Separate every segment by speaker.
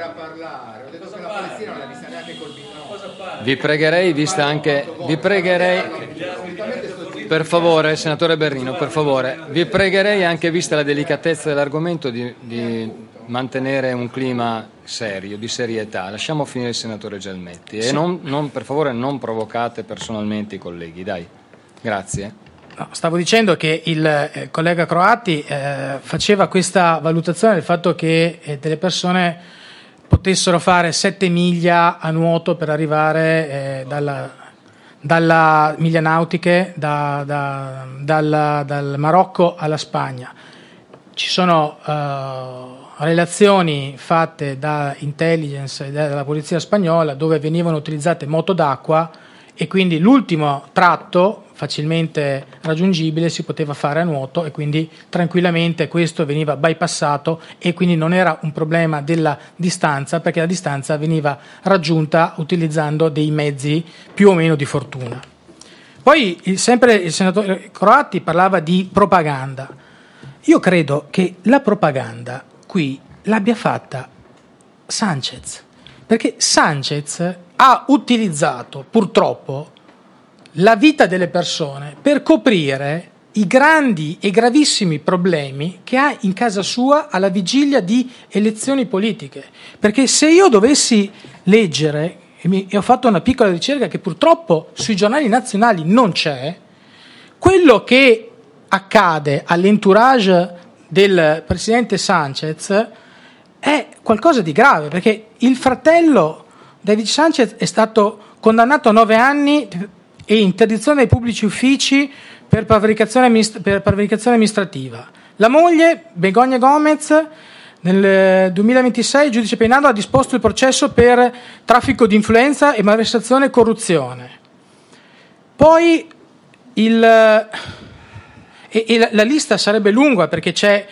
Speaker 1: parlare, ho detto che la Palestina non l'ha vista neanche col binocolo.
Speaker 2: Vi pregherei, per favore, senatore Berrino, per favore, vi pregherei, anche vista la delicatezza dell'argomento, di mantenere un clima serio, di serietà. Lasciamo finire il senatore Gelmetti e per favore non provocate personalmente i colleghi, dai. Grazie.
Speaker 3: No, stavo dicendo che il collega Croatti faceva questa valutazione del fatto che delle persone potessero fare 7 miglia a nuoto per arrivare dalla miglia nautiche dal Marocco alla Spagna. Ci sono relazioni fatte da intelligence e dalla polizia spagnola dove venivano utilizzate moto d'acqua e quindi l'ultimo tratto facilmente raggiungibile si poteva fare a nuoto e quindi tranquillamente questo veniva bypassato e quindi non era un problema della distanza, perché la distanza veniva raggiunta utilizzando dei mezzi più o meno di fortuna. Poi sempre il senatore Croatti parlava di propaganda. Io credo che la propaganda qui l'abbia fatta Sanchez, perché Sanchez ha utilizzato purtroppo la vita delle persone per coprire i grandi e gravissimi problemi che ha in casa sua alla vigilia di elezioni politiche. Perché se io dovessi leggere, e ho fatto una piccola ricerca che purtroppo sui giornali nazionali non c'è, quello che accade all'entourage del presidente Sanchez è qualcosa di grave, perché il fratello David Sanchez è stato condannato a 9 anni e interdizione dai pubblici uffici per prevaricazione amministrativa. La moglie, Begoña Gómez, nel 2026 il giudice Peinado ha disposto il processo per traffico di influenza e malversazione e corruzione. Poi la lista sarebbe lunga, perché c'è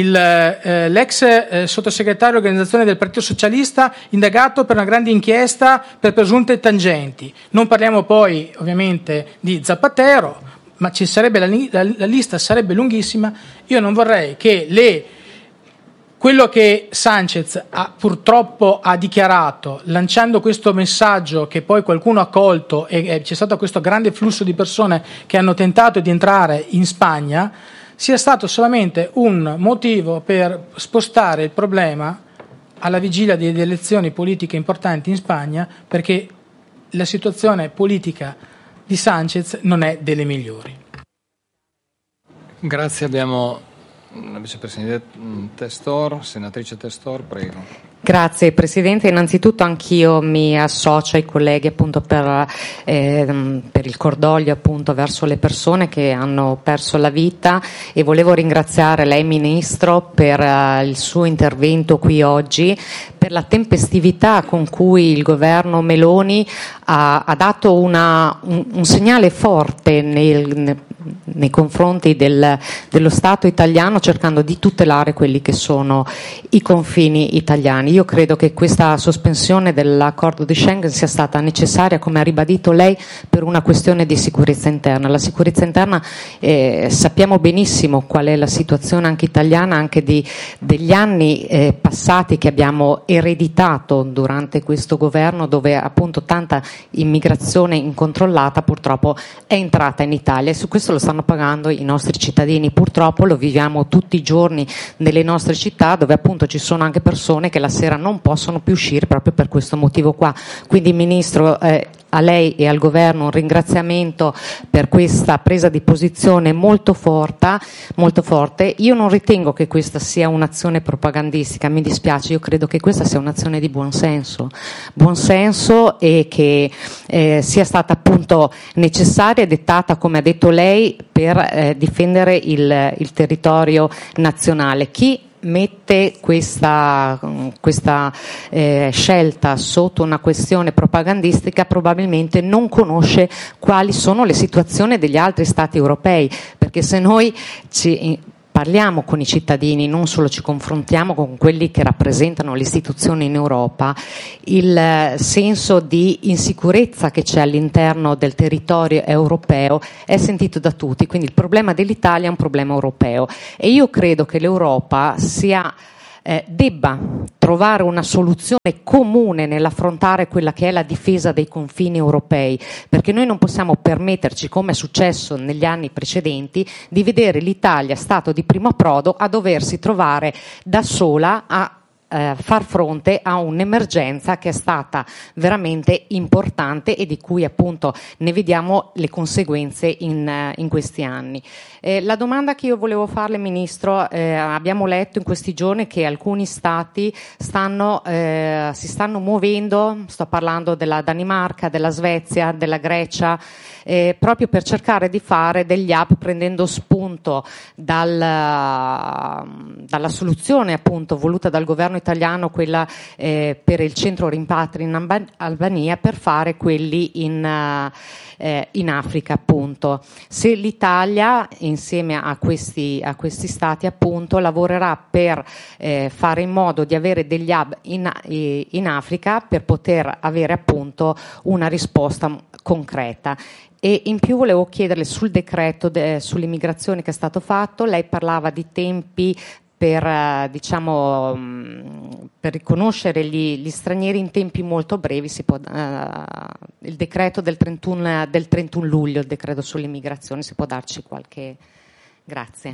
Speaker 3: l'ex sottosegretario all'organizzazione del Partito Socialista indagato per una grande inchiesta per presunte tangenti. Non parliamo poi ovviamente di Zapatero, ma ci sarebbe la lista sarebbe lunghissima. Io non vorrei che quello che Sanchez purtroppo ha dichiarato, lanciando questo messaggio che poi qualcuno ha colto e c'è stato questo grande flusso di persone che hanno tentato di entrare in Spagna, sia stato solamente un motivo per spostare il problema alla vigilia di elezioni politiche importanti in Spagna, perché la situazione politica di Sanchez non è delle migliori.
Speaker 2: Grazie, abbiamo la vicepresidente Testor, senatrice Testor, prego.
Speaker 4: Grazie Presidente, innanzitutto anch'io mi associo ai colleghi appunto per il cordoglio appunto verso le persone che hanno perso la vita, e volevo ringraziare lei Ministro per il suo intervento qui oggi, per la tempestività con cui il governo Meloni ha dato un segnale forte nei confronti dello Stato italiano, cercando di tutelare quelli che sono i confini italiani. Io credo che questa sospensione dell'accordo di Schengen sia stata necessaria, come ha ribadito lei, per una questione di sicurezza interna. La sicurezza interna, sappiamo benissimo qual è la situazione anche italiana, anche degli anni passati che abbiamo ereditato durante questo governo, dove appunto tanta immigrazione incontrollata purtroppo è entrata in Italia, e su questo lo stanno pagando i nostri cittadini. Purtroppo lo viviamo tutti i giorni nelle nostre città, dove appunto ci sono anche persone che la sera non possono più uscire proprio per questo motivo qua. Quindi Ministro, a lei e al Governo un ringraziamento per questa presa di posizione molto forte. Io non ritengo che questa sia un'azione propagandistica, mi dispiace, io credo che questa sia un'azione di buonsenso e che sia stata appunto necessaria e dettata, come ha detto lei, per difendere il territorio nazionale. Chi mette questa scelta sotto una questione propagandistica probabilmente non conosce quali sono le situazioni degli altri Stati europei, perché se noi parliamo con i cittadini, non solo ci confrontiamo con quelli che rappresentano le istituzioni in Europa, il senso di insicurezza che c'è all'interno del territorio europeo è sentito da tutti, quindi il problema dell'Italia è un problema europeo, e io credo che l'Europa sia debba trovare una soluzione comune nell'affrontare quella che è la difesa dei confini europei, perché noi non possiamo permetterci, come è successo negli anni precedenti, di vedere l'Italia, Stato di primo approdo, a doversi trovare da sola a far fronte a un'emergenza che è stata veramente importante e di cui appunto ne vediamo le conseguenze in questi anni. La domanda che io volevo farle, Ministro, abbiamo letto in questi giorni che alcuni stati si stanno muovendo, sto parlando della Danimarca, della Svezia, della Grecia, proprio per cercare di fare degli hub prendendo spunto dalla soluzione appunto voluta dal governo italiano, quella per il centro rimpatri in Albania, per fare quelli in Africa appunto. Se l'Italia insieme a questi stati appunto lavorerà per fare in modo di avere degli hub in Africa per poter avere appunto una risposta concreta. E in più volevo chiederle sul decreto sull'immigrazione che è stato fatto, lei parlava di tempi per riconoscere gli stranieri in tempi molto brevi. Il decreto del 31 luglio, il decreto sull'immigrazione, si può darci qualche... Grazie.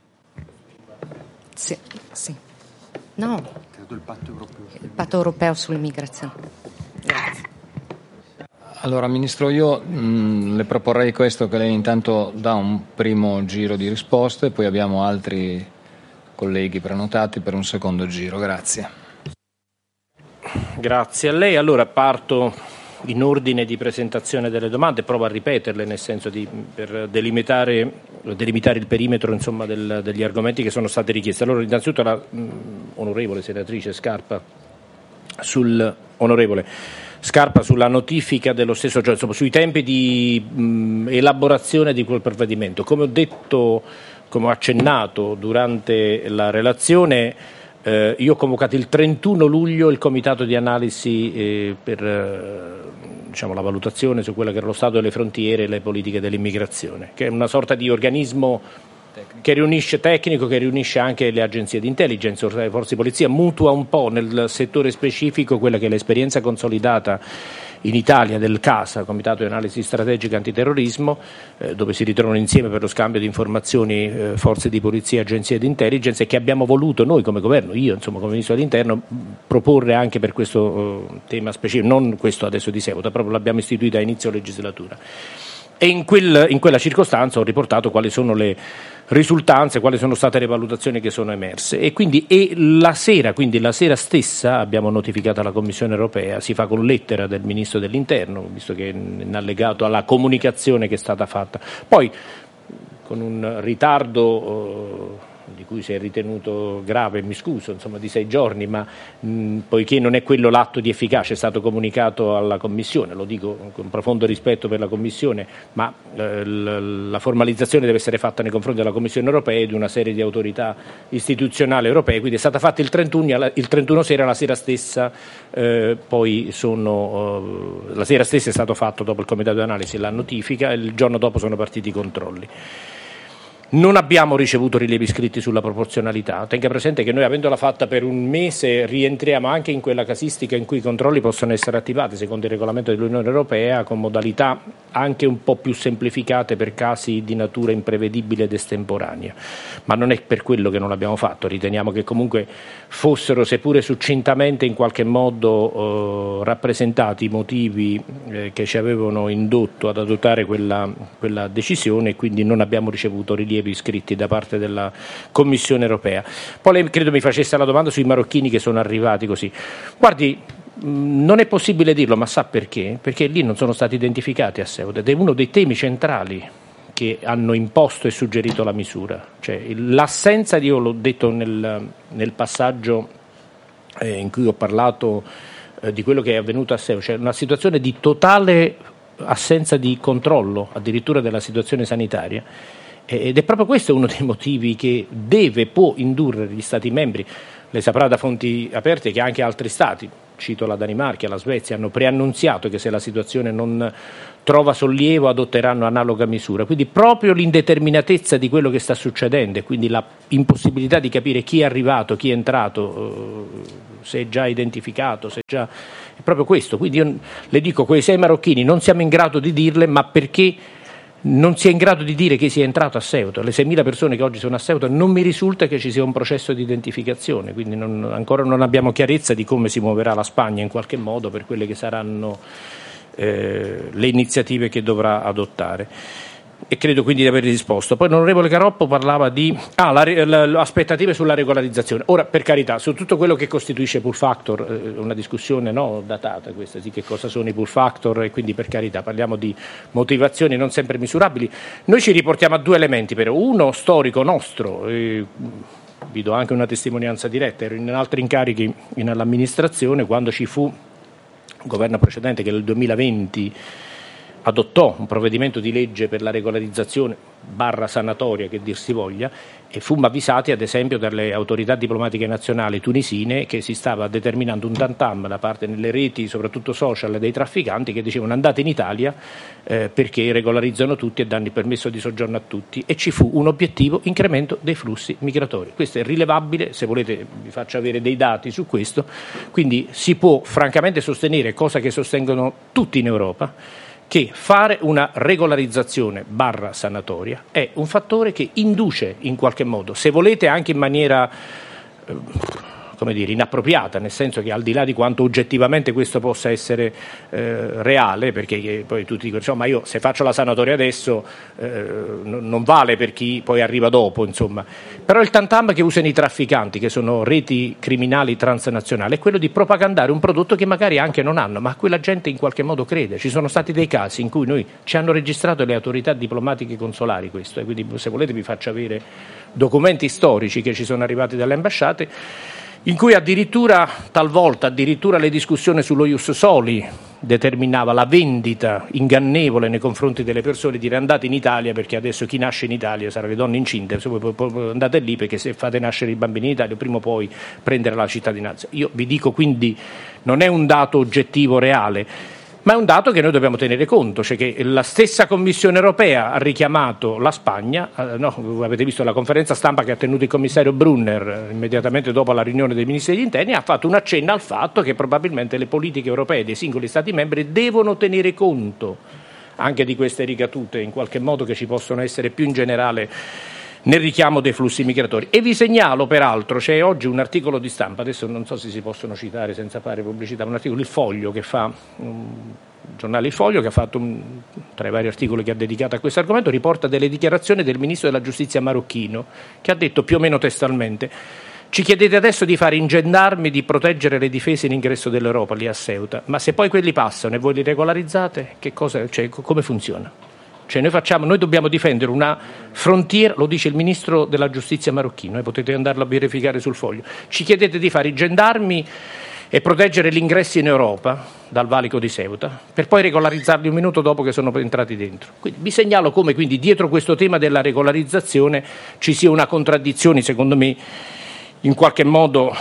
Speaker 4: Sì. No. Credo il patto europeo sull'immigrazione. Grazie.
Speaker 2: Allora, Ministro, io le proporrei questo, che lei intanto dà un primo giro di risposte, poi abbiamo altri colleghi prenotati per un secondo giro. Grazie.
Speaker 5: Grazie a lei. Allora parto in ordine di presentazione delle domande, provo a ripeterle, nel senso per delimitare il perimetro, insomma, degli argomenti che sono stati richiesti. Allora, innanzitutto la onorevole senatrice Scarpa sulla notifica dello stesso, cioè insomma, sui tempi di elaborazione di quel provvedimento. Come ho detto, come ho accennato durante la relazione, io ho convocato il 31 luglio il comitato di analisi per la valutazione su quello che era lo stato delle frontiere e le politiche dell'immigrazione, che è una sorta di organismo tecnico che riunisce anche le agenzie di intelligence, le forze di polizia, mutua un po' nel settore specifico quella che è l'esperienza consolidata in Italia del CASA, Comitato di Analisi Strategica Antiterrorismo, dove si ritrovano insieme per lo scambio di informazioni forze di polizia e agenzie di intelligence, e che abbiamo voluto noi come governo, io insomma come Ministro dell'Interno, proporre anche per questo tema specifico, non questo adesso di seguito, proprio l'abbiamo istituito a inizio legislatura. E in quella circostanza ho riportato quali sono le risultanze, quali sono state le valutazioni che sono emerse, e la sera stessa abbiamo notificato alla Commissione europea, si fa con lettera del Ministro dell'Interno, visto che è in allegato alla comunicazione che è stata fatta. Poi con un ritardo di cui si è ritenuto grave, mi scuso, insomma, di 6 giorni, ma poiché non è quello l'atto di efficacia, è stato comunicato alla Commissione, lo dico con profondo rispetto per la Commissione, ma la formalizzazione deve essere fatta nei confronti della Commissione europea e di una serie di autorità istituzionali europee, quindi è stata fatta il 31 sera, la sera stessa, la sera stessa è stato fatto, dopo il comitato di analisi, la notifica, e il giorno dopo sono partiti i controlli. Non abbiamo ricevuto rilievi scritti sulla proporzionalità. Tenga presente che noi, avendola fatta per un mese, rientriamo anche in quella casistica in cui i controlli possono essere attivati secondo il regolamento dell'Unione Europea, con modalità anche un po' più semplificate per casi di natura imprevedibile ed estemporanea. Ma non è per quello che non l'abbiamo fatto. Riteniamo che comunque fossero, seppure succintamente, in qualche modo rappresentati i motivi che ci avevano indotto ad adottare quella decisione, e quindi non abbiamo ricevuto rilievi iscritti da parte della Commissione europea. Poi lei credo mi facesse la domanda sui marocchini che sono arrivati così. Guardi, non è possibile dirlo, ma sa perché? Perché lì non sono stati identificati a Ceuta, ed è uno dei temi centrali che hanno imposto e suggerito la misura. Cioè l'assenza io l'ho detto nel passaggio in cui ho parlato di quello che è avvenuto a Ceuta, cioè una situazione di totale assenza di controllo addirittura della situazione sanitaria. Ed è proprio questo uno dei motivi che può indurre gli Stati membri. Lei saprà da fonti aperte che anche altri Stati, cito la Danimarca e la Svezia, hanno preannunziato che se la situazione non trova sollievo adotteranno analoga misura. Quindi proprio l'indeterminatezza di quello che sta succedendo e quindi la impossibilità di capire chi è arrivato, chi è entrato, se è già identificato, se è già... è proprio questo. Quindi io le dico, quei 6 marocchini non siamo in grado di dirle, ma perché non si è in grado di dire che sia entrato a Ceuta. Le 6.000 persone che oggi sono a Ceuta non mi risulta che ci sia un processo di identificazione, quindi ancora non abbiamo chiarezza di come si muoverà la Spagna in qualche modo per quelle che saranno le iniziative che dovrà adottare. E credo quindi di aver risposto. Poi l'onorevole Caroppo parlava di aspettative sulla regolarizzazione. Ora, per carità, su tutto quello che costituisce pull factor, una discussione datata questa, sì, che cosa sono i pull factor, e quindi per carità parliamo di motivazioni non sempre misurabili. Noi ci riportiamo a 2 elementi, però uno storico nostro, vi do anche una testimonianza diretta, ero in altri incarichi nell'amministrazione quando ci fu il governo precedente che nel 2020 adottò un provvedimento di legge per la regolarizzazione / sanatoria, che dir si voglia, e fummo avvisati ad esempio dalle autorità diplomatiche nazionali tunisine che si stava determinando un tantam da parte nelle reti, soprattutto social, dei trafficanti che dicevano andate in Italia perché regolarizzano tutti e danno il permesso di soggiorno a tutti, e ci fu un obiettivo: incremento dei flussi migratori. Questo è rilevabile, se volete vi faccio avere dei dati su questo. Quindi si può francamente sostenere, cosa che sostengono tutti in Europa, che fare una regolarizzazione / sanatoria è un fattore che induce in qualche modo, se volete anche in maniera inappropriata, nel senso che al di là di quanto oggettivamente questo possa essere reale, perché poi tutti dicono insomma io se faccio la sanatoria adesso non vale per chi poi arriva dopo, insomma. Però il tantam che usano i trafficanti, che sono reti criminali transnazionali, è quello di propagandare un prodotto che magari anche non hanno, ma a cui la gente in qualche modo crede. Ci sono stati dei casi in cui noi ci hanno registrato le autorità diplomatiche consolari questo, e quindi se volete vi faccio avere documenti storici che ci sono arrivati dalle ambasciate, in cui talvolta addirittura le discussioni sullo ius soli determinava la vendita ingannevole nei confronti delle persone, dire andate in Italia perché adesso chi nasce in Italia sarà le donne incinte, andate lì perché se fate nascere i bambini in Italia prima o poi prendere la cittadinanza. Io vi dico quindi non è un dato oggettivo reale, ma è un dato che noi dobbiamo tenere conto, cioè che la stessa Commissione europea ha richiamato la Spagna, avete visto la conferenza stampa che ha tenuto il commissario Brunner immediatamente dopo la riunione dei ministri degli interni, ha fatto un accenno al fatto che probabilmente le politiche europee dei singoli Stati membri devono tenere conto anche di queste ricadute in qualche modo che ci possono essere più in generale nel richiamo dei flussi migratori. E vi segnalo peraltro, c'è oggi un articolo di stampa, adesso non so se si possono citare senza fare pubblicità, un articolo Il Foglio che fa, il giornale Il Foglio che ha fatto tra i vari articoli che ha dedicato a questo argomento, riporta delle dichiarazioni del ministro della giustizia marocchino che ha detto più o meno testualmente: ci chiedete adesso di fare i gendarmi, di proteggere le difese in ingresso dell'Europa lì a Ceuta, ma se poi quelli passano e voi li regolarizzate, come funziona? Cioè noi dobbiamo difendere una frontiera, lo dice il ministro della giustizia marocchino, potete andarlo a verificare sul Foglio. Ci chiedete di fare i gendarmi e proteggere gli ingressi in Europa dal valico di Ceuta, per poi regolarizzarli un minuto dopo che sono entrati dentro. Quindi vi segnalo come quindi dietro questo tema della regolarizzazione ci sia una contraddizione, secondo me, in qualche modo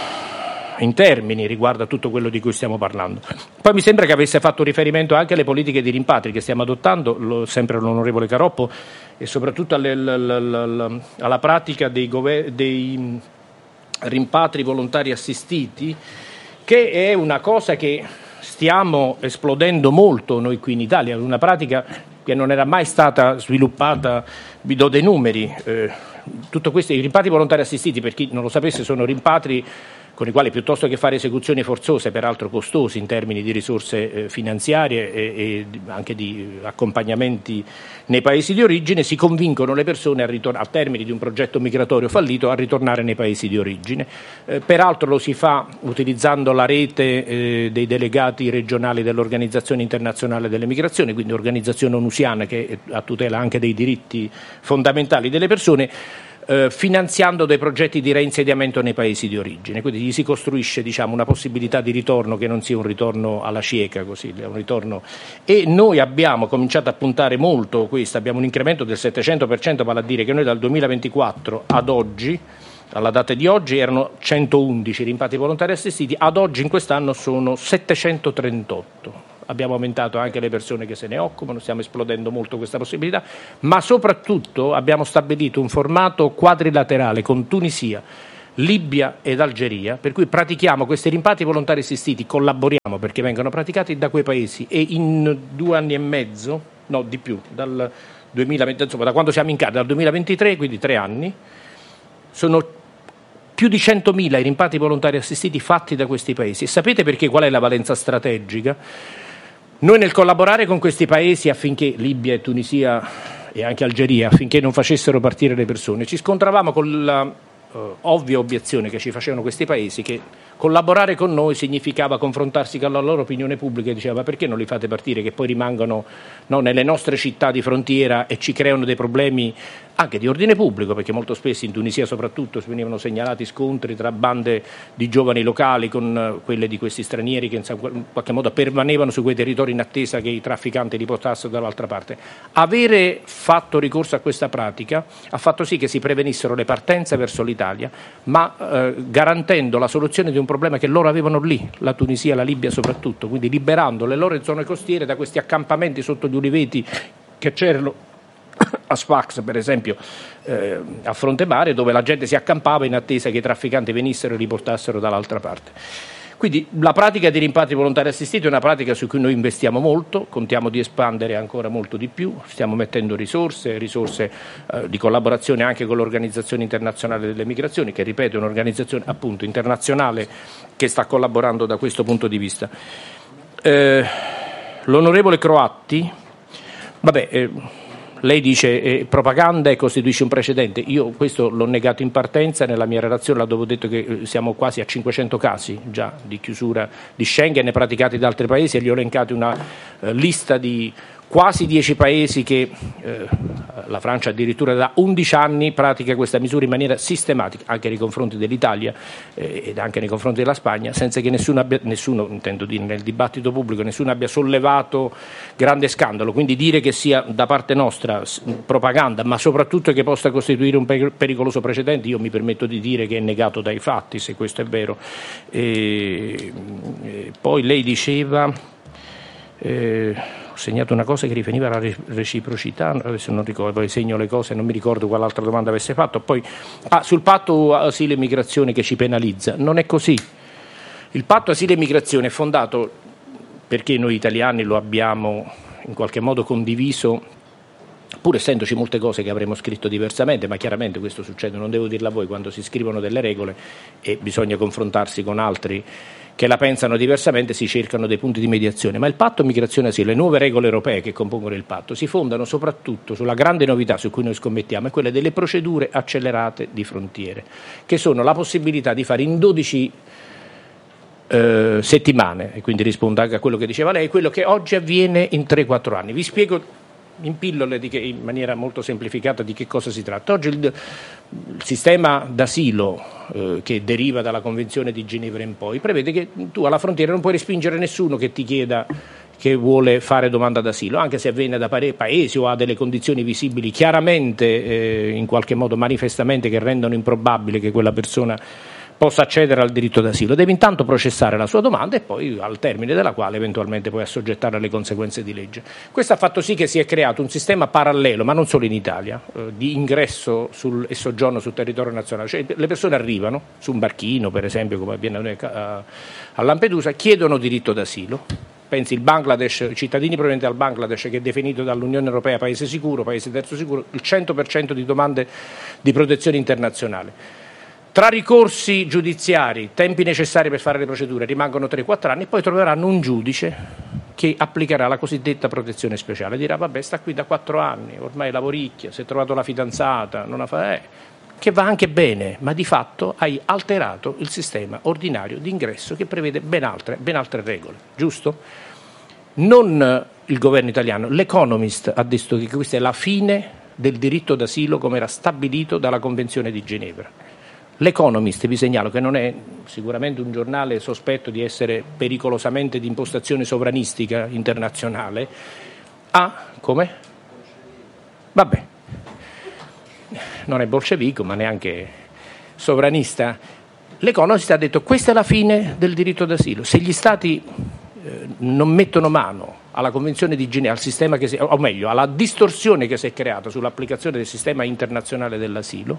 Speaker 5: in termini riguardo a tutto quello di cui stiamo parlando. Poi mi sembra che avesse fatto riferimento anche alle politiche di rimpatri che stiamo adottando, sempre l'onorevole Caroppo, e soprattutto alla pratica dei rimpatri volontari assistiti, che è una cosa che stiamo esplodendo molto noi qui in Italia, una pratica che non era mai stata sviluppata. Vi do dei numeri. Tutto questo, i rimpatri volontari assistiti, per chi non lo sapesse, sono rimpatri con i quali piuttosto che fare esecuzioni forzose, peraltro costosi in termini di risorse finanziarie e anche di accompagnamenti nei paesi di origine, si convincono le persone a termini di un progetto migratorio fallito a ritornare nei paesi di origine. Peraltro lo si fa utilizzando la rete dei delegati regionali dell'Organizzazione Internazionale delle Migrazioni, quindi organizzazione onusiana che è a tutela anche dei diritti fondamentali delle persone, finanziando dei progetti di reinsediamento nei paesi di origine, quindi gli si costruisce una possibilità di ritorno che non sia un ritorno alla cieca, così, un ritorno. E noi abbiamo cominciato a puntare molto questo, abbiamo un incremento del 700%, vale a dire che noi dal 2024 ad oggi alla data di oggi erano 111 rimpatri volontari assistiti, ad oggi in quest'anno sono 738. Abbiamo aumentato anche le persone che se ne occupano, stiamo esplodendo molto questa possibilità, ma soprattutto abbiamo stabilito un formato quadrilaterale con Tunisia, Libia ed Algeria, per cui pratichiamo questi rimpatri volontari assistiti, collaboriamo perché vengono praticati da quei paesi e in 2 anni e mezzo, no di più, dal 2020, insomma da quando siamo in carica, dal 2023, quindi 3 anni, sono più di 100.000 i rimpatri volontari assistiti fatti da questi paesi. E sapete perché? Qual è la valenza strategica? Noi nel collaborare con questi paesi affinché Libia e Tunisia e anche Algeria, affinché non facessero partire le persone, ci scontravamo con la ovvia obiezione che ci facevano questi paesi, che collaborare con noi significava confrontarsi con la loro opinione pubblica e diceva: ma perché non li fate partire, che poi rimangono nelle nostre città di frontiera e ci creano dei problemi anche di ordine pubblico, perché molto spesso in Tunisia soprattutto venivano segnalati scontri tra bande di giovani locali con quelle di questi stranieri che in qualche modo permanevano su quei territori in attesa che i trafficanti li portassero dall'altra parte. Avere fatto ricorso a questa pratica ha fatto sì che si prevenissero le partenze verso l'Italia, ma garantendo la soluzione di un problema che loro avevano lì, la Tunisia, la Libia soprattutto, quindi liberando le loro zone costiere da questi accampamenti sotto gli uliveti che c'erano a Sfax, per esempio, a Fronte Mare, dove la gente si accampava in attesa che i trafficanti venissero e li portassero dall'altra parte. Quindi la pratica di rimpatri volontari assistiti è una pratica su cui noi investiamo molto, contiamo di espandere ancora molto di più, stiamo mettendo risorse di collaborazione anche con l'Organizzazione Internazionale delle Migrazioni, che ripeto è un'organizzazione appunto internazionale che sta collaborando da questo punto di vista. L'onorevole Croatti, lei dice propaganda e costituisce un precedente. Io questo l'ho negato in partenza, nella mia relazione l'avevo detto che siamo quasi a 500 casi già di chiusura di Schengen praticati da altri paesi e gli ho elencati una lista di quasi 10 paesi che la Francia addirittura da 11 anni pratica questa misura in maniera sistematica, anche nei confronti dell'Italia ed anche nei confronti della Spagna, senza che nessuno, intendo dire nel dibattito pubblico, nessuno abbia sollevato grande scandalo. Quindi dire che sia da parte nostra propaganda, ma soprattutto che possa costituire un pericoloso precedente, io mi permetto di dire che è negato dai fatti, se questo è vero. Poi lei diceva... ho segnato una cosa che riferiva alla reciprocità, adesso non ricordo, poi segno le cose, non mi ricordo qual'altra domanda avesse fatto. Poi sul patto asilo e migrazione che ci penalizza, non è così. Il patto asilo e migrazione è fondato perché noi italiani lo abbiamo in qualche modo condiviso, pur essendoci molte cose che avremmo scritto diversamente, ma chiaramente questo succede, non devo dirla a voi, quando si scrivono delle regole e bisogna confrontarsi con altri che la pensano diversamente, si cercano dei punti di mediazione. Ma il patto migrazione asilo, le nuove regole europee che compongono il patto, si fondano soprattutto sulla grande novità su cui noi scommettiamo, è quella delle procedure accelerate di frontiere, che sono la possibilità di fare in 12 settimane, e quindi rispondo anche a quello che diceva lei, quello che oggi avviene in 3-4 anni. Vi spiego in pillole in maniera molto semplificata di che cosa si tratta. Oggi il sistema d'asilo che deriva dalla Convenzione di Ginevra in poi prevede che tu alla frontiera non puoi respingere nessuno che ti chieda, che vuole fare domanda d'asilo, anche se avviene da paesi o ha delle condizioni visibili chiaramente in qualche modo manifestamente che rendono improbabile che quella persona possa accedere al diritto d'asilo. Deve intanto processare la sua domanda e poi al termine della quale eventualmente puoi assoggettare alle conseguenze di legge. Questo ha fatto sì che si è creato un sistema parallelo, ma non solo in Italia, di ingresso e soggiorno sul territorio nazionale. Cioè, le persone arrivano su un barchino, per esempio, come avviene a Lampedusa, chiedono diritto d'asilo. Pensi il Bangladesh, i cittadini provenienti dal Bangladesh, che è definito dall'Unione Europea paese sicuro, paese terzo sicuro, il 100% di domande di protezione internazionale. Tra ricorsi giudiziari, tempi necessari per fare le procedure, rimangono 3-4 anni e poi troveranno un giudice che applicherà la cosiddetta protezione speciale. Dirà: vabbè, sta qui da 4 anni, ormai lavoricchia, si è trovato la fidanzata, non ha che va anche bene, ma di fatto hai alterato il sistema ordinario di ingresso che prevede ben altre regole, giusto? Non il governo italiano, l'Economist ha detto che questa è la fine del diritto d'asilo come era stabilito dalla Convenzione di Ginevra. L'Economist, vi segnalo che non è sicuramente un giornale sospetto di essere pericolosamente di impostazione sovranistica internazionale, come? Vabbè, non è bolscevico, ma neanche sovranista. L'Economist ha detto questa è la fine del diritto d'asilo. Se gli Stati non mettono mano alla Convenzione di Ginevra, al sistema o meglio, alla distorsione che si è creata sull'applicazione del sistema internazionale dell'asilo,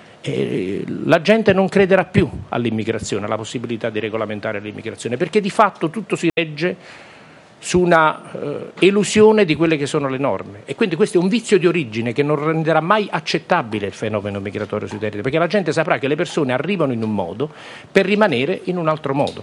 Speaker 5: la gente non crederà più all'immigrazione, alla possibilità di regolamentare l'immigrazione, perché di fatto tutto si regge su una elusione di quelle che sono le norme, e quindi questo è un vizio di origine che non renderà mai accettabile il fenomeno migratorio sui territori, perché la gente saprà che le persone arrivano in un modo per rimanere in un altro modo.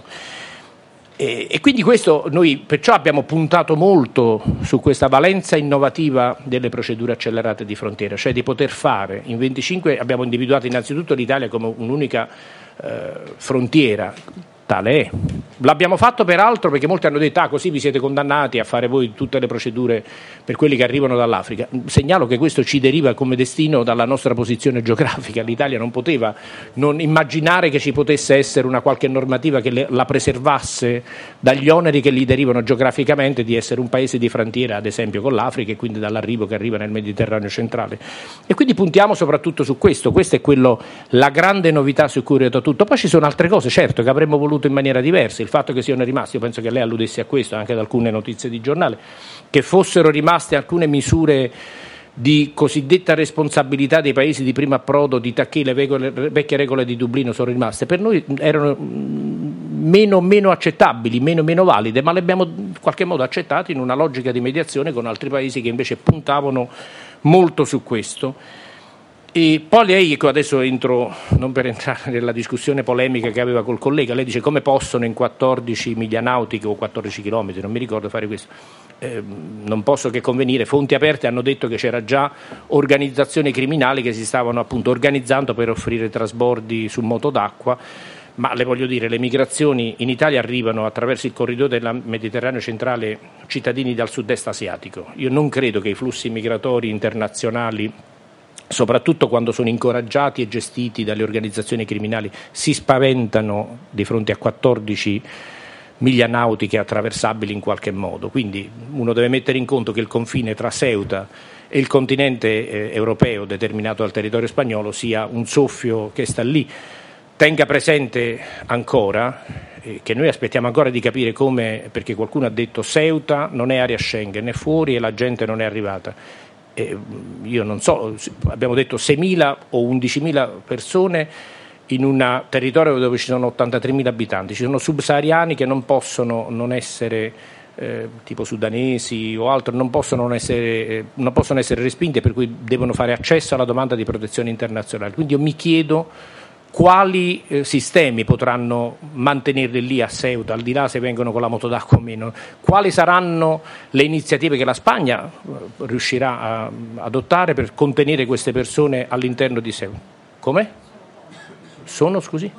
Speaker 5: E quindi questo, noi perciò abbiamo puntato molto su questa valenza innovativa delle procedure accelerate di frontiera, cioè di poter fare in 25, abbiamo individuato innanzitutto l'Italia come un'unica frontiera, tale è. L'abbiamo fatto peraltro perché molti hanno detto così vi siete condannati a fare voi tutte le procedure per quelli che arrivano dall'Africa. Segnalo che questo ci deriva come destino dalla nostra posizione geografica. L'Italia non poteva non immaginare che ci potesse essere una qualche normativa che la preservasse dagli oneri che gli derivano geograficamente di essere un paese di frontiera, ad esempio con l'Africa, e quindi dall'arrivo che arriva nel Mediterraneo centrale. E quindi puntiamo soprattutto su questo. Questa è la grande novità su cui è orientato tutto. Poi ci sono altre cose, certo, che avremmo voluto in maniera diversa. Il fatto che siano rimasti, io penso che lei alludesse a questo anche da alcune notizie di giornale, che fossero rimaste alcune misure di cosiddetta responsabilità dei paesi di primo approdo, di tacché, le vecchie regole di Dublino sono rimaste, per noi erano meno accettabili, meno valide, ma le abbiamo in qualche modo accettate in una logica di mediazione con altri paesi che invece puntavano molto su questo. E poi lei, adesso entro, non per entrare nella discussione polemica che aveva col collega, lei dice come possono in 14 miglia nautiche o 14 chilometri, non mi ricordo, fare questo. Non posso che convenire, fonti aperte hanno detto che c'era già organizzazioni criminali che si stavano appunto organizzando per offrire trasbordi su moto d'acqua, ma le voglio dire, le migrazioni in Italia arrivano attraverso il corridoio del Mediterraneo centrale cittadini dal sud-est asiatico. Io non credo che i flussi migratori internazionali, soprattutto quando sono incoraggiati e gestiti dalle organizzazioni criminali, si spaventano di fronte a 14 miglia nautiche attraversabili in qualche modo. Quindi uno deve mettere in conto che il confine tra Ceuta e il continente europeo, determinato dal territorio spagnolo, sia un soffio che sta lì. Tenga presente ancora che noi aspettiamo ancora di capire come, perché qualcuno ha detto Ceuta non è area Schengen, è fuori e la gente non è arrivata. Io non so, abbiamo detto 6.000 o 11.000 persone in un territorio dove ci sono 83.000 abitanti, ci sono subsahariani che non possono non essere tipo sudanesi o altro, non possono essere respinti, per cui devono fare accesso alla domanda di protezione internazionale. Quindi io mi chiedo quali sistemi potranno mantenerli lì a Ceuta, al di là se vengono con la moto d'acqua o meno, quali saranno le iniziative che la Spagna riuscirà a adottare per contenere queste persone all'interno di Ceuta. Come? Sono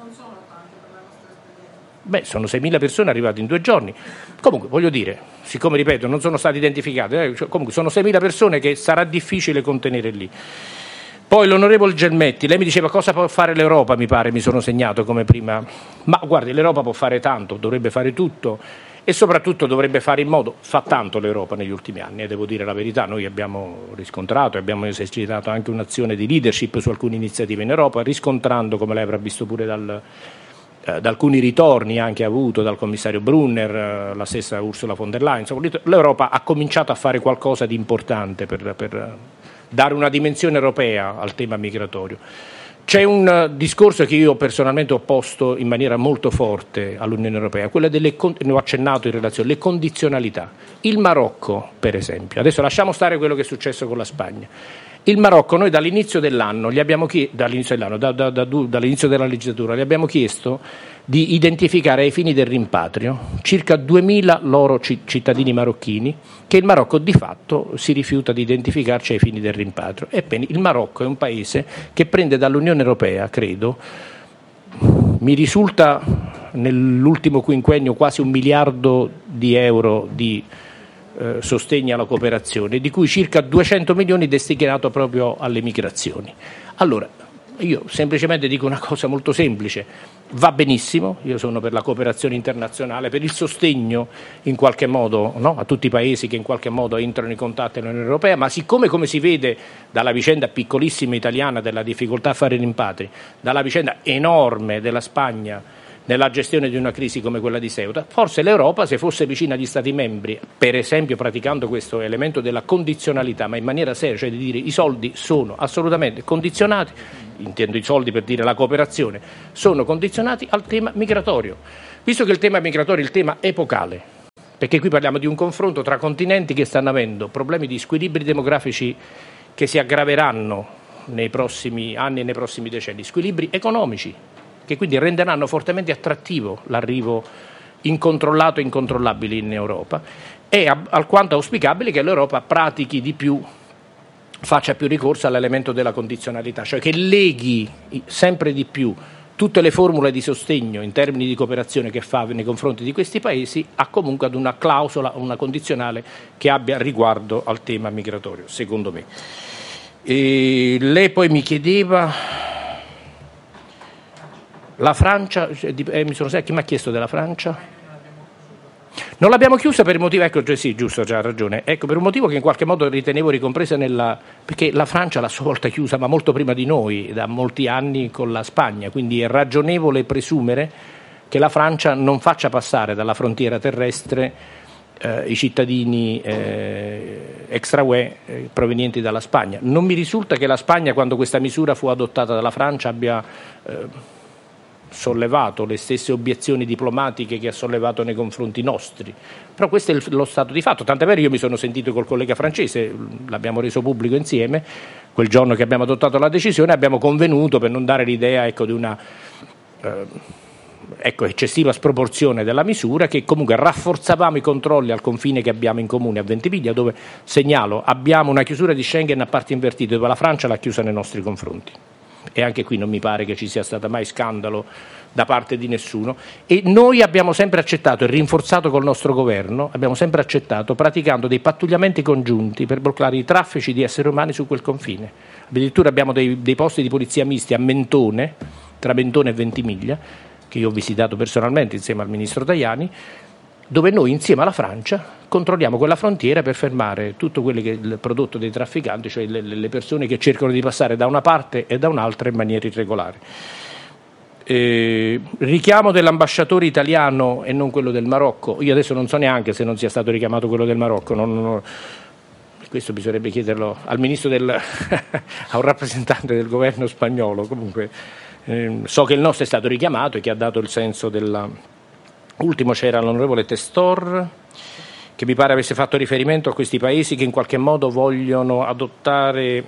Speaker 5: 6.000 persone arrivate in 2 giorni. Comunque, voglio dire, siccome, ripeto, non sono stati identificati, comunque sono 6.000 persone che sarà difficile contenere lì. Poi l'onorevole Gelmetti, lei mi diceva cosa può fare l'Europa, mi sono segnato come prima. Ma guardi, l'Europa può fare tanto, dovrebbe fare tutto e soprattutto dovrebbe fare in modo, fa tanto l'Europa negli ultimi anni, devo dire la verità, noi abbiamo riscontrato, abbiamo esercitato anche un'azione di leadership su alcune iniziative in Europa, riscontrando, come lei avrà visto pure da alcuni ritorni anche avuto dal commissario Brunner, la stessa Ursula von der Leyen, insomma, l'Europa ha cominciato a fare qualcosa di importante per dare una dimensione europea al tema migratorio. C'è un discorso che io personalmente ho posto in maniera molto forte all'Unione Europea, quella ne ho accennato in relazione alle condizionalità. Il Marocco, per esempio, adesso lasciamo stare quello che è successo con la Spagna. Il Marocco, noi dall'inizio dell'anno, dall'inizio della legislatura, gli abbiamo chiesto di identificare ai fini del rimpatrio circa 2.000 loro cittadini marocchini che il Marocco di fatto si rifiuta di identificarci ai fini del rimpatrio. Ebbene, il Marocco è un paese che prende dall'Unione Europea, credo, mi risulta nell'ultimo quinquennio quasi 1 miliardo di euro di sostegno alla cooperazione, di cui circa 200 milioni destinato proprio alle migrazioni. Allora, Io semplicemente dico una cosa molto semplice: va benissimo, io sono per la cooperazione internazionale, per il sostegno in qualche modo, no, a tutti i paesi che in qualche modo entrano in contatto con l'Unione Europea, ma siccome, come si vede dalla vicenda piccolissima italiana della difficoltà a fare rimpatri, dalla vicenda enorme della Spagna nella gestione di una crisi come quella di Ceuta, forse l'Europa, se fosse vicina agli Stati membri, per esempio praticando questo elemento della condizionalità, ma in maniera seria, cioè di dire i soldi sono assolutamente condizionati, intendo i soldi per dire la cooperazione, sono condizionati al tema migratorio, visto che il tema migratorio è il tema epocale, perché qui parliamo di un confronto tra continenti che stanno avendo problemi di squilibri demografici che si aggraveranno nei prossimi anni e nei prossimi decenni, squilibri economici, che quindi renderanno fortemente attrattivo l'arrivo incontrollato e incontrollabile in Europa, è alquanto auspicabile che l'Europa pratichi di più, faccia più ricorso all'elemento della condizionalità, cioè che leghi sempre di più tutte le formule di sostegno in termini di cooperazione che fa nei confronti di questi paesi a comunque ad una clausola, una condizionale che abbia riguardo al tema migratorio, secondo me. E lei poi mi chiedeva la Francia, mi sono chi mi ha chiesto della Francia? Non l'abbiamo chiusa per il motivo, ecco, sì, giusto, c'ha ragione, ecco, per un motivo che in qualche modo ritenevo ricompresa perché la Francia l'ha a sua volta chiusa, ma molto prima di noi, da molti anni con la Spagna, quindi è ragionevole presumere che la Francia non faccia passare dalla frontiera terrestre i cittadini extra UE provenienti dalla Spagna. Non mi risulta che la Spagna, quando questa misura fu adottata dalla Francia, abbia sollevato le stesse obiezioni diplomatiche che ha sollevato nei confronti nostri, però questo è lo stato di fatto, tant'è vero io mi sono sentito col collega francese, l'abbiamo reso pubblico insieme, quel giorno che abbiamo adottato la decisione abbiamo convenuto, per non dare l'idea di una eccessiva sproporzione della misura, che comunque rafforzavamo i controlli al confine che abbiamo in comune a Ventimiglia, dove, segnalo, abbiamo una chiusura di Schengen a parti invertite, dove la Francia l'ha chiusa nei nostri confronti. E anche qui non mi pare che ci sia stato mai scandalo da parte di nessuno, e noi abbiamo sempre accettato e rinforzato col nostro governo, abbiamo sempre accettato praticando dei pattugliamenti congiunti per bloccare i traffici di esseri umani su quel confine. Addirittura abbiamo dei posti di polizia misti a Mentone, tra Mentone e Ventimiglia, che io ho visitato personalmente insieme al ministro Tajani, dove noi insieme alla Francia controlliamo quella frontiera per fermare tutto quello che è il prodotto dei trafficanti, cioè le persone che cercano di passare da una parte e da un'altra in maniera irregolare. Richiamo dell'ambasciatore italiano e non quello del Marocco, io adesso non so neanche se non sia stato richiamato quello del Marocco, questo bisognerebbe chiederlo al ministro a un rappresentante del governo spagnolo. Comunque so che il nostro è stato richiamato e che ha dato il senso della... Ultimo c'era l'onorevole Testor, che mi pare avesse fatto riferimento a questi paesi che in qualche modo vogliono adottare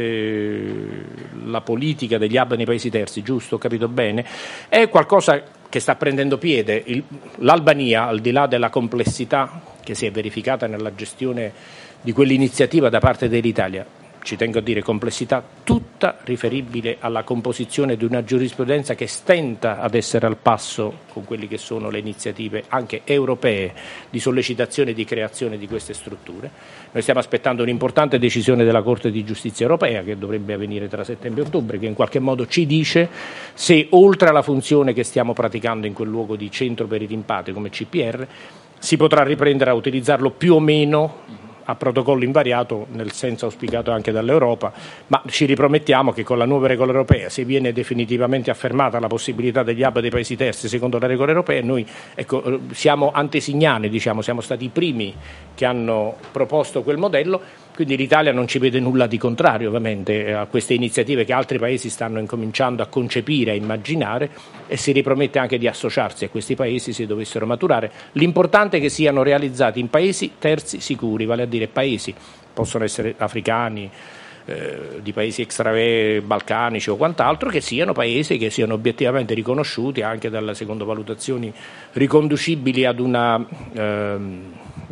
Speaker 5: la politica degli hub nei paesi terzi, giusto? Ho capito bene? È qualcosa che sta prendendo piede. L'Albania, al di là della complessità che si è verificata nella gestione di quell'iniziativa da parte dell'Italia, ci tengo a dire complessità tutta riferibile alla composizione di una giurisprudenza che stenta ad essere al passo con quelle che sono le iniziative anche europee di sollecitazione e di creazione di queste strutture. Noi stiamo aspettando un'importante decisione della Corte di Giustizia europea che dovrebbe avvenire tra settembre e ottobre, che in qualche modo ci dice se oltre alla funzione che stiamo praticando in quel luogo di centro per i rimpatri come CPR si potrà riprendere a utilizzarlo più o meno a protocollo invariato nel senso auspicato anche dall'Europa, ma ci ripromettiamo che con la nuova regola europea, se viene definitivamente affermata la possibilità degli hub dei paesi terzi secondo la regola europea, noi siamo antesignani, siamo stati i primi che hanno proposto quel modello, quindi l'Italia non ci vede nulla di contrario ovviamente a queste iniziative che altri paesi stanno incominciando a concepire, a immaginare, e si ripromette anche di associarsi a questi paesi se dovessero maturare. L'importante è che siano realizzati in paesi terzi sicuri, vale a dire paesi, possono essere africani, di paesi extraeuropei, balcanici o quant'altro, che siano paesi che siano obiettivamente riconosciuti anche dalle secondo valutazioni riconducibili ad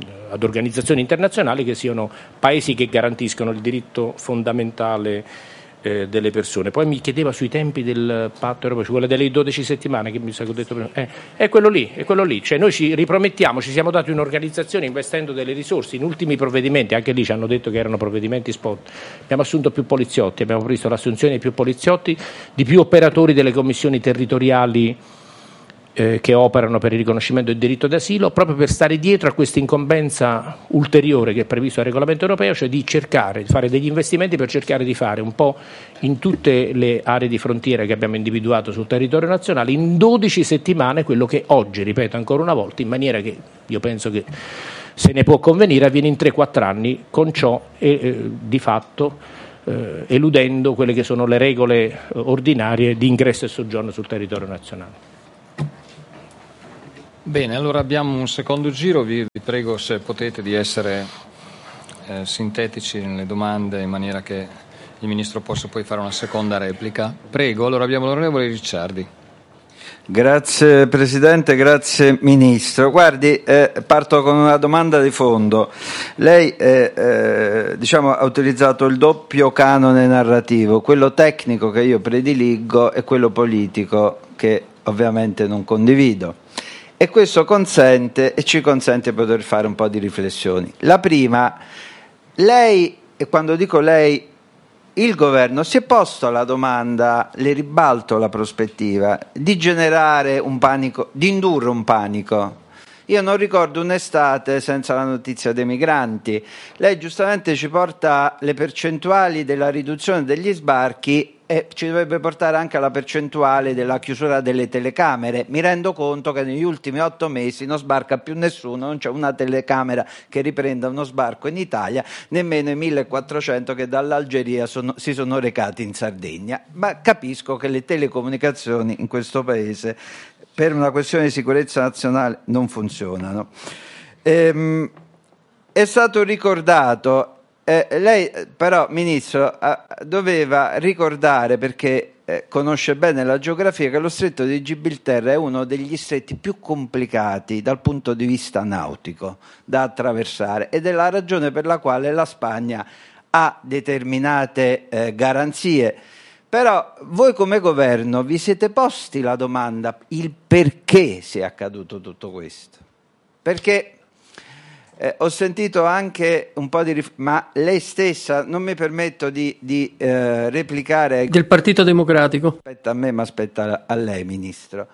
Speaker 5: organizzazioni internazionali, che siano paesi che garantiscono il diritto fondamentale delle persone. Poi mi chiedeva sui tempi del patto europeo, ci vuole delle 12 settimane, che mi sa che ho detto prima. È quello lì, cioè noi ci ripromettiamo, ci siamo dati un'organizzazione investendo delle risorse in ultimi provvedimenti, anche lì ci hanno detto che erano provvedimenti spot, abbiamo assunto più poliziotti, abbiamo previsto l'assunzione di più poliziotti, di più operatori delle commissioni territoriali che operano per il riconoscimento del diritto d'asilo, proprio per stare dietro a questa incombenza ulteriore che è previsto dal regolamento europeo, cioè di cercare di fare degli investimenti per cercare di fare un po' in tutte le aree di frontiera che abbiamo individuato sul territorio nazionale in 12 settimane quello che oggi, ripeto ancora una volta, in maniera che io penso che se ne può convenire, avviene in 3-4 anni, con ciò di fatto eludendo quelle che sono le regole ordinarie di ingresso e soggiorno sul territorio nazionale.
Speaker 2: Bene, allora abbiamo un secondo giro, vi prego se potete di essere sintetici nelle domande in maniera che il Ministro possa poi fare una seconda replica. Prego, allora abbiamo l'onorevole Ricciardi.
Speaker 6: Grazie Presidente, grazie Ministro. Guardi, parto con una domanda di fondo. Lei ha utilizzato il doppio canone narrativo, quello tecnico che io prediligo e quello politico che ovviamente non condivido. E questo ci consente di poter fare un po' di riflessioni. La prima, lei, e quando dico lei, il governo si è posto la domanda, le ribalto la prospettiva, di generare un panico, di indurre un panico. Io non ricordo un'estate senza la notizia dei migranti. Lei giustamente ci porta le percentuali della riduzione degli sbarchi e ci dovrebbe portare anche alla percentuale della chiusura delle telecamere. Mi rendo conto che negli ultimi 8 mesi non sbarca più nessuno, non c'è una telecamera che riprenda uno sbarco in Italia, nemmeno i 1400 che dall'Algeria si sono recati in Sardegna. Ma capisco che le telecomunicazioni in questo paese, per una questione di sicurezza nazionale, non funzionano. È stato ricordato, lei però Ministro doveva ricordare, perché conosce bene la geografia, che lo stretto di Gibilterra è uno degli stretti più complicati dal punto di vista nautico da attraversare, ed è la ragione per la quale la Spagna ha determinate garanzie. Però voi come governo vi siete posti la domanda, il perché sia accaduto tutto questo? Perché ho sentito anche un po' ma lei stessa, non mi permetto di replicare
Speaker 7: del Partito Democratico.
Speaker 6: Aspetta a me, ma aspetta a lei, Ministro.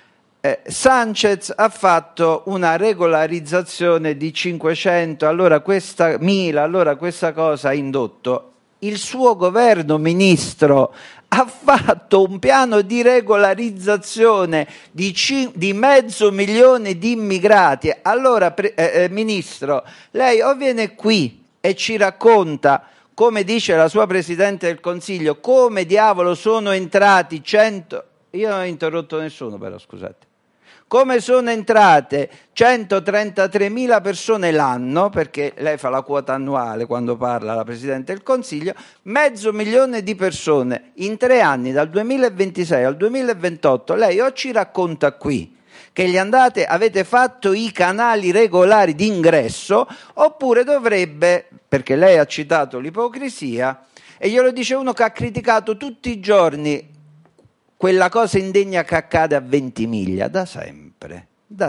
Speaker 6: Sanchez ha fatto una regolarizzazione di 500, allora questa 1000, allora questa cosa ha indotto. Il suo governo, Ministro, ha fatto un piano di regolarizzazione di 500.000 di immigrati. Allora, Ministro, lei o viene qui e ci racconta, come dice la sua Presidente del Consiglio, come diavolo sono entrati 100... Io non ho interrotto nessuno però, scusate. Come sono entrate 133.000 persone l'anno, perché lei fa la quota annuale quando parla la Presidente del Consiglio, 500.000 di persone in 3 anni, dal 2026 al 2028, lei o ci racconta qui che avete fatto i canali regolari di ingresso, oppure dovrebbe, perché lei ha citato l'ipocrisia, e glielo dice uno che ha criticato tutti i giorni quella cosa indegna che accade a Ventimiglia, da sempre.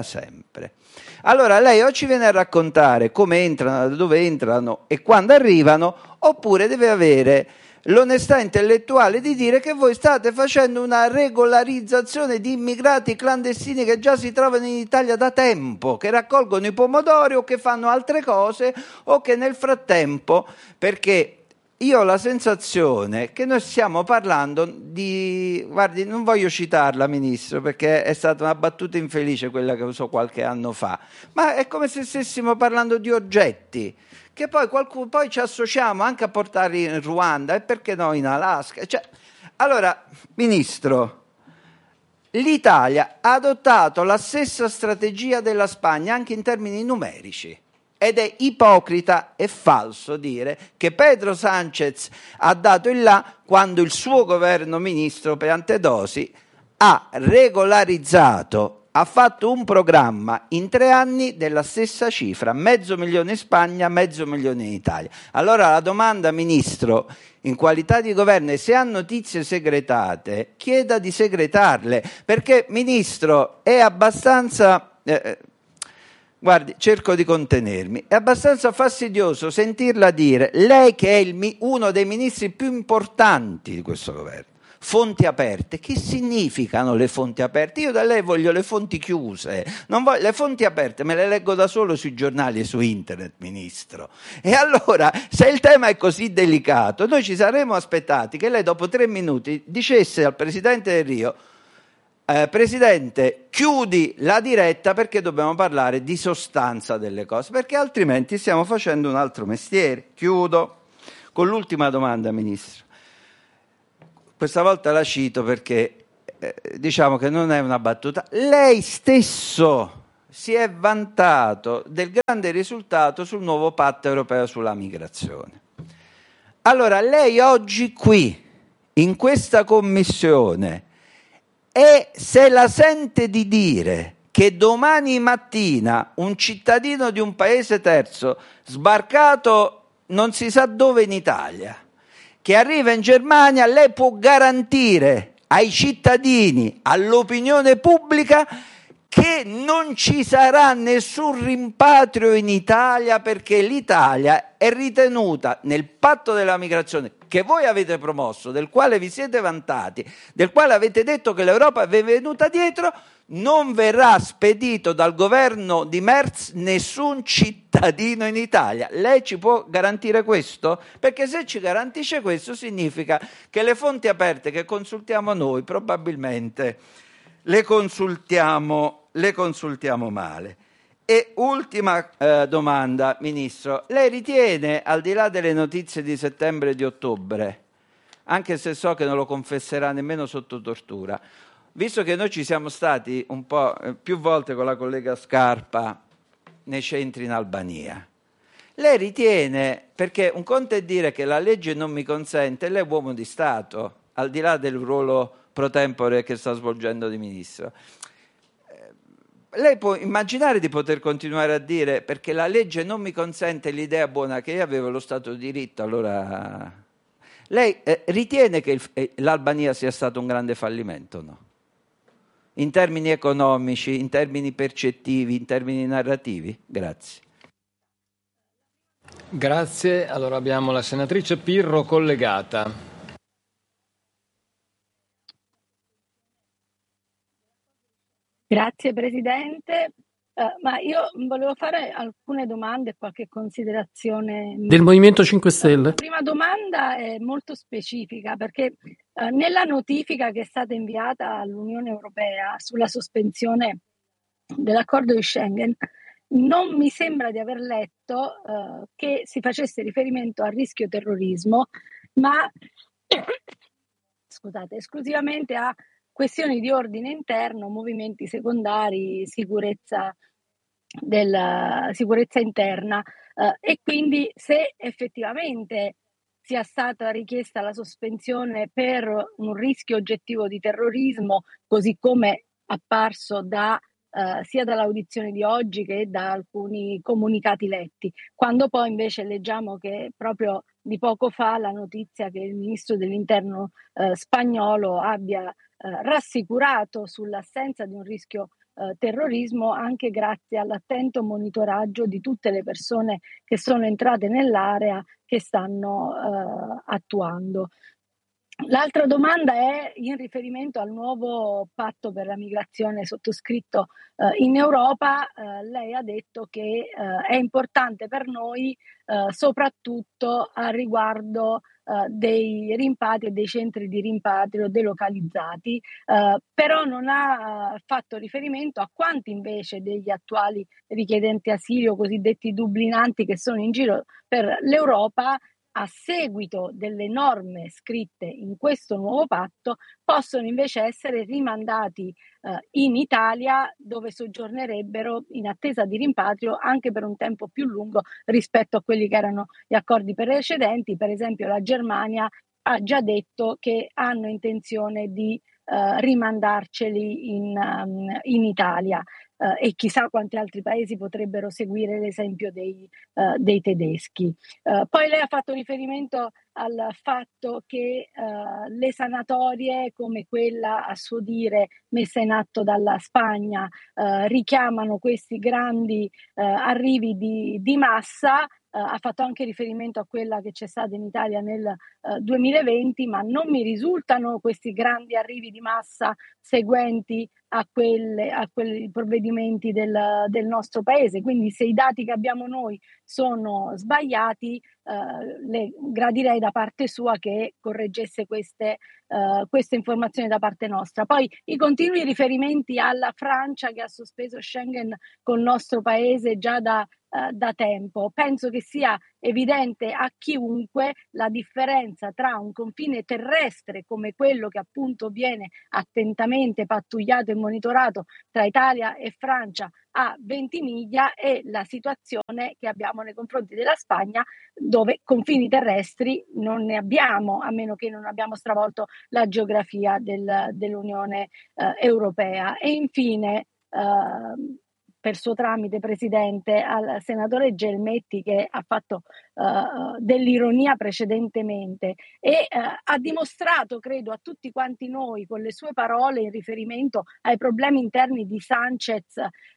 Speaker 6: Allora lei o ci viene a raccontare come entrano, da dove entrano e quando arrivano, oppure deve avere l'onestà intellettuale di dire che voi state facendo una regolarizzazione di immigrati clandestini che già si trovano in Italia da tempo, che raccolgono i pomodori o che fanno altre cose, o che nel frattempo, perché io ho la sensazione che noi stiamo parlando di... Guardi, non voglio citarla, Ministro, perché è stata una battuta infelice quella che usò qualche anno fa, ma è come se stessimo parlando di oggetti, che poi ci associamo anche a portarli in Ruanda, e perché no in Alaska. Allora, Ministro, l'Italia ha adottato la stessa strategia della Spagna anche in termini numerici. Ed è ipocrita e falso dire che Pedro Sánchez ha dato il là quando il suo governo, Ministro, per Piantedosi ha regolarizzato ha fatto un programma in 3 anni della stessa cifra, 500.000 in Spagna, 500.000 in Italia. Allora la domanda, Ministro, in qualità di governo, se ha notizie segretate, chieda di segretarle, perché, Ministro, è abbastanza... guardi, cerco di contenermi, è abbastanza fastidioso sentirla dire, lei che è uno dei ministri più importanti di questo governo, fonti aperte. Che significano le fonti aperte? Io da lei voglio le fonti chiuse, non voglio, le fonti aperte me le leggo da solo sui giornali e su internet, Ministro. E allora, se il tema è così delicato, noi ci saremmo aspettati che lei dopo 3 minuti dicesse al Presidente del Rio: Presidente, chiudi la diretta perché dobbiamo parlare di sostanza delle cose, perché altrimenti stiamo facendo un altro mestiere. Chiudo con l'ultima domanda, Ministro. Questa volta la cito perché diciamo che non è una battuta. Lei stesso si è vantato del grande risultato sul nuovo patto europeo sulla migrazione. Allora, lei oggi qui, in questa commissione, e se la sente di dire che domani mattina un cittadino di un paese terzo, sbarcato non si sa dove in Italia, che arriva in Germania, lei può garantire ai cittadini, all'opinione pubblica, che non ci sarà nessun rimpatrio in Italia, perché l'Italia è ritenuta nel patto della migrazione che voi avete promosso, del quale vi siete vantati, del quale avete detto che l'Europa vi è venuta dietro, non verrà spedito dal governo di Merz nessun cittadino in Italia. Lei ci può garantire questo? Perché se ci garantisce questo significa che le fonti aperte che consultiamo noi probabilmente le consultiamo male. E ultima domanda, Ministro. Lei ritiene, al di là delle notizie di settembre e di ottobre, anche se so che non lo confesserà nemmeno sotto tortura, visto che noi ci siamo stati un po' più volte con la collega Scarpa nei centri in Albania, lei ritiene, perché un conto è dire che la legge non mi consente, lei è uomo di Stato, al di là del ruolo pro tempore che sta svolgendo di Ministro, lei può immaginare di poter continuare a dire perché la legge non mi consente l'idea buona che io avevo lo Stato di diritto, allora... Lei ritiene che l'Albania sia stato un grande fallimento, no? In termini economici, in termini percettivi, in termini narrativi? Grazie.
Speaker 2: Grazie. Allora abbiamo la senatrice Pirro collegata.
Speaker 7: Grazie Presidente, ma io volevo fare alcune domande e qualche considerazione.
Speaker 8: Del Movimento 5 Stelle.
Speaker 7: La prima domanda è molto specifica perché nella notifica che è stata inviata all'Unione Europea sulla sospensione dell'accordo di Schengen non mi sembra di aver letto che si facesse riferimento al rischio terrorismo, ma scusate, esclusivamente a questioni di ordine interno, movimenti secondari, sicurezza interna e quindi se effettivamente sia stata richiesta la sospensione per un rischio oggettivo di terrorismo, così come apparso sia dall'audizione di oggi che da alcuni comunicati letti, quando poi invece leggiamo che proprio di poco fa la notizia che il ministro dell'interno spagnolo abbia rassicurato sull'assenza di un rischio terrorismo anche grazie all'attento monitoraggio di tutte le persone che sono entrate nell'area che stanno attuando. L'altra domanda è in riferimento al nuovo patto per la migrazione sottoscritto in Europa. Lei ha detto che è importante per noi soprattutto a riguardo dei rimpatri e dei centri di rimpatrio delocalizzati, però non ha fatto riferimento a quanti invece degli attuali richiedenti asilo, cosiddetti dublinanti che sono in giro per l'Europa, a seguito delle norme scritte in questo nuovo patto, possono invece essere rimandati in Italia, dove soggiornerebbero in attesa di rimpatrio anche per un tempo più lungo rispetto a quelli che erano gli accordi precedenti. Per esempio la Germania ha già detto che hanno intenzione di rimandarceli in Italia. E chissà quanti altri paesi potrebbero seguire l'esempio dei tedeschi. Poi lei ha fatto riferimento al fatto che le sanatorie, come quella a suo dire messa in atto dalla Spagna, richiamano questi grandi arrivi di massa. Ha fatto anche riferimento a quella che c'è stata in Italia nel 2020, ma non mi risultano questi grandi arrivi di massa seguenti a quei provvedimenti del nostro paese. Quindi se i dati che abbiamo noi sono sbagliati, le gradirei da parte sua che correggesse queste informazioni da parte nostra. Poi i continui riferimenti alla Francia che ha sospeso Schengen col nostro paese già da tempo. Penso che sia evidente a chiunque la differenza tra un confine terrestre come quello che appunto viene attentamente pattugliato e monitorato tra Italia e Francia a 20 miglia e la situazione che abbiamo nei confronti della Spagna, dove confini terrestri non ne abbiamo, a meno che non abbiamo stravolto la geografia dell'Unione Europea. E infine, per suo tramite, Presidente, al senatore Gelmetti, che ha fatto dell'ironia precedentemente e ha dimostrato, credo, a tutti quanti noi con le sue parole in riferimento ai problemi interni di Sanchez